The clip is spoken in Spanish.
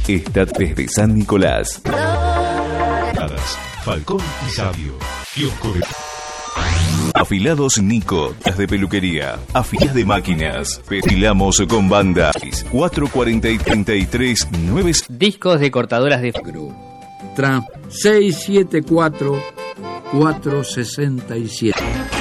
está desde San Nicolás. Falcón y Sabio. Kiosco de... Afilados Nico, las de peluquería, afilas de máquinas, perfilamos con banda 440 y 33 9. Discos de cortadoras de Trans 674 467.